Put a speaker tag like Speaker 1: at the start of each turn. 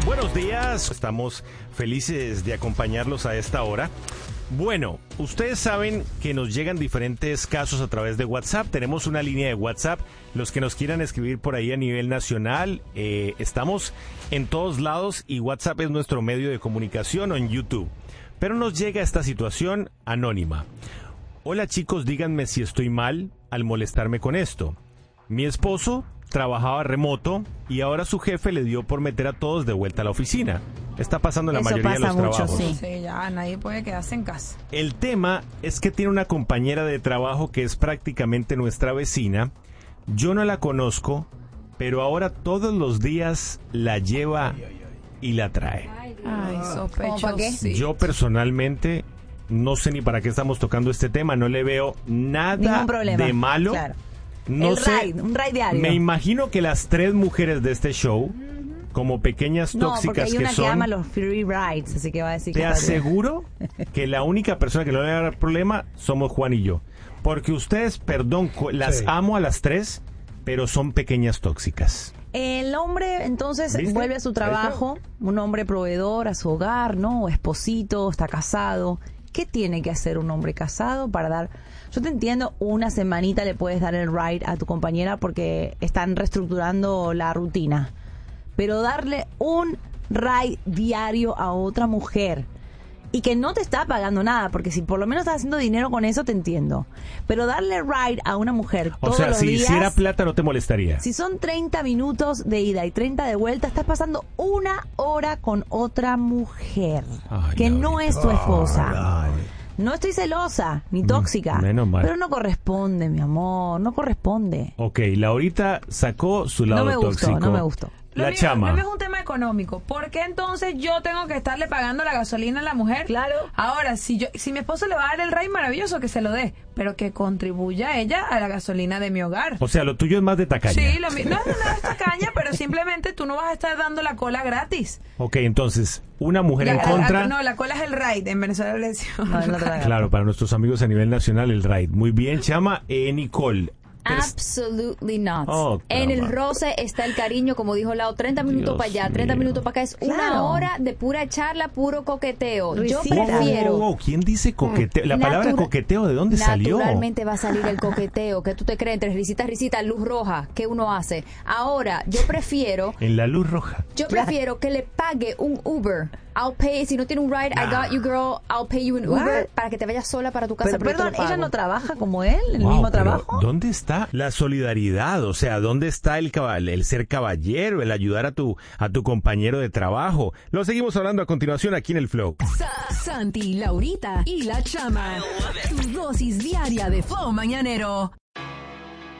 Speaker 1: Buenos días, estamos felices de acompañarlos a esta hora. Bueno, ustedes saben que nos llegan diferentes casos a través de WhatsApp. Tenemos una línea de WhatsApp. Los que nos quieran escribir por ahí a nivel nacional, estamos en todos lados y WhatsApp es nuestro medio de comunicación, o en YouTube. Pero nos llega esta situación anónima. Hola chicos, díganme si estoy mal al molestarme con esto. Mi esposo trabajaba remoto y ahora su jefe le dio por meter a todos de vuelta a la oficina. Está pasando en la mayoría de los trabajos.
Speaker 2: Sí, ya nadie puede quedarse en casa.
Speaker 1: El tema es que tiene una compañera de trabajo que es prácticamente nuestra vecina. Yo no la conozco, pero ahora todos los días la lleva y la trae.
Speaker 2: Ay, sospechoso.
Speaker 1: Yo personalmente no sé ni para qué estamos tocando este tema. No le veo nada de malo.
Speaker 3: Claro.
Speaker 1: No
Speaker 3: el
Speaker 1: sé,
Speaker 3: ride, un ride diario.
Speaker 1: Me imagino que las tres mujeres de este show, como pequeñas tóxicas
Speaker 3: porque hay una
Speaker 1: que son,
Speaker 3: que ama los free rides, así que va a decir
Speaker 1: te
Speaker 3: que
Speaker 1: aseguro que la única persona que no le va a dar problema somos Juan y yo. Porque ustedes, perdón, las amo a las tres, pero son pequeñas tóxicas.
Speaker 3: El hombre entonces
Speaker 1: ¿Viste?
Speaker 3: vuelve a su trabajo, un hombre proveedor, a su hogar, ¿no? Esposito, está casado. ¿Qué tiene que hacer un hombre casado para dar? Yo te entiendo, una semanita le puedes dar el ride a tu compañera porque están reestructurando la rutina. Pero darle un ride diario a otra mujer y que no te está pagando nada, porque si por lo menos estás haciendo dinero con eso, te entiendo. Pero darle ride a una mujer todos los días...
Speaker 1: O sea, si hiciera plata no te molestaría.
Speaker 3: Si son 30 minutos de ida y 30 de vuelta, estás pasando una hora con otra mujer que no es tu esposa.
Speaker 1: Ay.
Speaker 3: No estoy celosa ni tóxica,
Speaker 1: menos mal.
Speaker 3: pero no corresponde, mi amor, no corresponde.
Speaker 1: Ok, Laurita sacó su lado tóxico.
Speaker 3: No me gustó.
Speaker 1: La chama.
Speaker 2: No es un tema económico. ¿Por qué entonces yo tengo que estarle pagando la gasolina a la mujer?
Speaker 3: Claro.
Speaker 2: Ahora, si mi esposo le va a dar el ride, maravilloso, que se lo dé, pero que contribuya ella a la gasolina de mi hogar.
Speaker 1: O sea, lo tuyo es más de tacaña.
Speaker 2: Sí, no es tacaña, pero simplemente tú no vas a estar dando la cola gratis.
Speaker 1: Ok, entonces, una mujer en contra...
Speaker 2: No, la cola es el ride, en Venezuela le decimos.
Speaker 1: Claro, para nuestros amigos a nivel nacional, el ride. Muy bien, chama. Nicole.
Speaker 4: Absolutely not.
Speaker 1: Oh,
Speaker 4: en el roce está el cariño, como dijo Lau, 30 minutos para allá, 30 minutos para acá, es una hora de pura charla, puro coqueteo. Yo prefiero...
Speaker 1: Wow, ¿quién dice coqueteo? La palabra coqueteo, ¿de dónde salió?
Speaker 4: Naturalmente va a salir el coqueteo, que tú te crees entre risita, luz roja, que uno hace. Ahora, yo prefiero...
Speaker 1: En la luz roja.
Speaker 4: Yo prefiero que le pague un Uber. I'll pay, si no tiene un ride, I got you girl, I'll pay you an Uber para que te vayas sola para tu casa.
Speaker 3: Pero perdón, ¿ella no trabaja como él, el
Speaker 1: Wow,
Speaker 3: mismo
Speaker 1: pero
Speaker 3: trabajo?
Speaker 1: ¿dónde está la solidaridad? O sea, ¿dónde está el ser caballero, el ayudar a tu compañero de trabajo? Lo seguimos hablando a continuación aquí en el Flow.
Speaker 5: Santi, Laurita y la Chama. Tu dosis diaria de Flow mañanero.